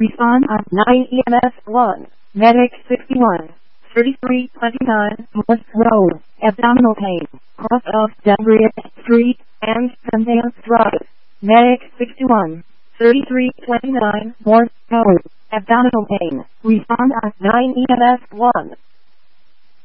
Respond on 9 EMS 1. Medic 61. 3329 Morse Road. Abdominal pain. Cross of Delbria Street and Sundance Drive. Medic 61. 3329 Morse Road. Abdominal pain. Respond on 9 EMS 1.